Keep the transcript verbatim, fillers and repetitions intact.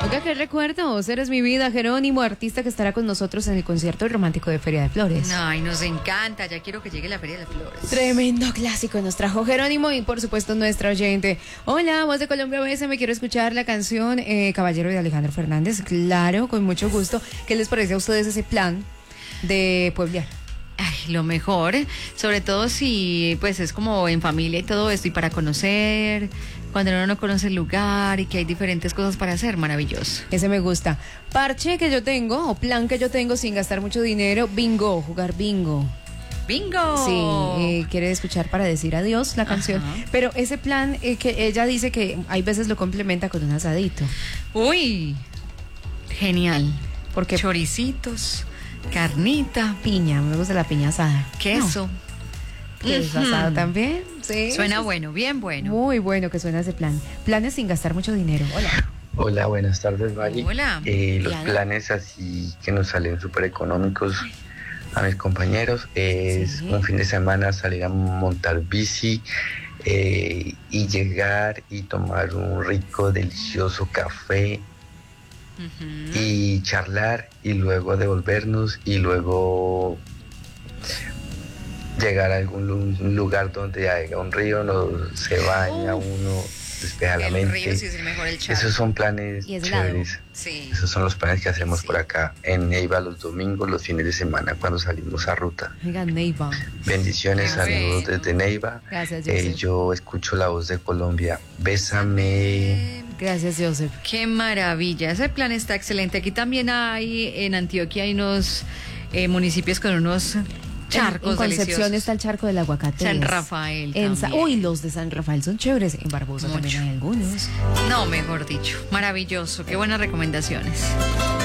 Oiga, qué recuerdos. Eres mi vida, Jerónimo, artista que estará con nosotros en el concierto romántico de Feria de Flores. Ay, nos encanta. Ya quiero que llegue la Feria de Flores. Tremendo clásico nos trajo Jerónimo y, por supuesto, nuestra oyente. Hola, Voz de Colombia B S, me quiero escuchar la canción eh, Caballero de Alejandro Fernández. Claro, con mucho gusto. ¿Qué les parece a ustedes ese plan de pueblear? Ay, lo mejor, sobre todo si pues es como en familia y todo esto, y para conocer, cuando uno no conoce el lugar y que hay diferentes cosas para hacer, maravilloso. Ese me gusta. Parche que yo tengo, o plan que yo tengo sin gastar mucho dinero, bingo, jugar bingo. ¡Bingo! Sí, eh, quiere escuchar para decir adiós la canción. Ajá. Pero ese plan eh, que ella dice que hay veces lo complementa con un asadito. ¡Uy! Genial. Porque choricitos, carnita, piña, me gusta la piña asada. Queso. No. Queso uh-huh. asado también. Sí. Suena bueno, bien bueno. Muy bueno que suena ese plan. Planes sin gastar mucho dinero. Hola. Hola, buenas tardes, Maggie. Hola. Eh, los Hola. Planes así que nos salen súper económicos a mis compañeros es sí. un fin de semana salir a montar bici eh, y llegar y tomar un rico, delicioso café. Uh-huh. Y charlar y luego devolvernos y luego llegar a algún lugar donde haya un río, no se baña uh, uno, despeja la mente. Río, sí es el mejor, el Esos son planes chéveres. Sí. Esos son los planes que hacemos sí. por acá en Neiva los domingos, los fines de semana cuando salimos a ruta. Oiga, Neiva. Bendiciones, saludos desde Neiva. Gracias, eh, yo escucho la Voz de Colombia. Bésame. Gracias, Joseph. Qué maravilla, ese plan está excelente. Aquí también hay, en Antioquia hay unos eh, municipios con unos charcos en, en Concepción deliciosos. Está el charco del aguacate. San Rafael en Sa- Uy, los de San Rafael son chéveres. En Barbosa Mucho. También hay algunos. No, mejor dicho, maravilloso. Qué buenas recomendaciones.